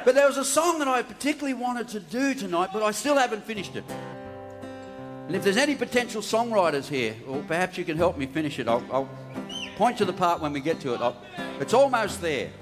But there was a song that I particularly wanted to do tonight, but I still haven't finished it. And if there's any potential songwriters here, or perhaps you can help me finish it, I'll point to the part when we get to it. It's almost there.